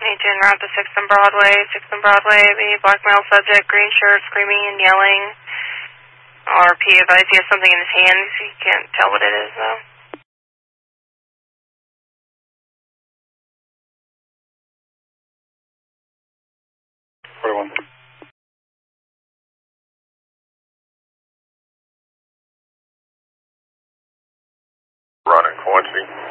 Agent route to 6th and Broadway. 6th and Broadway, the black male subject, green shirt, screaming and yelling. RP advised he has something in his hands. He can't tell what it is, though. Running Quincy.